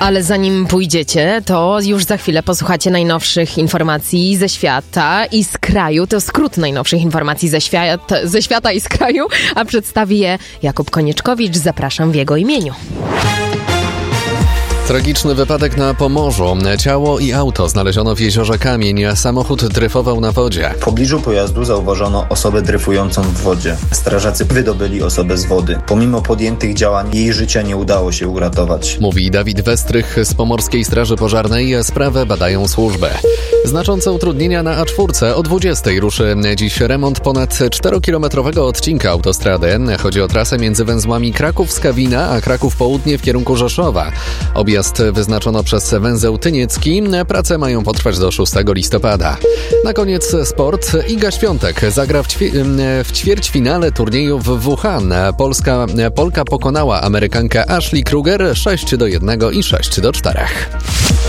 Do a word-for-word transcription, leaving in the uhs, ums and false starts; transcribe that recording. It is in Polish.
Ale zanim pójdziecie, to już za chwilę posłuchacie najnowszych informacji ze świata i z kraju. To skrót najnowszych informacji ze świata, ze świata i z kraju, a przedstawi je Jakub Konieczkowicz. Zapraszam w jego imieniu. Tragiczny wypadek na Pomorzu. Ciało i auto znaleziono w jeziorze Kamień. Samochód dryfował na wodzie. W pobliżu pojazdu zauważono osobę dryfującą w wodzie. Strażacy wydobyli osobę z wody. Pomimo podjętych działań jej życia nie udało się uratować. Mówi Dawid Westrych z Pomorskiej Straży Pożarnej. Sprawę badają służby. Znaczące utrudnienia na A cztery. O dwudziestej ruszy dziś remont ponad czterokilometrowego odcinka autostrady. Chodzi o trasę między węzłami Kraków-Skawina a Kraków-Południe w kierunku Rzeszowa. Objazd wyznaczono przez węzeł Tyniecki. Prace mają potrwać do szóstego listopada. Na koniec sport. Iga Świątek zagra w, ćwi- w ćwierćfinale turnieju w Wuhan. Polska, Polka pokonała Amerykankę Ashley Kruger sześć do jednego i sześć do czterech.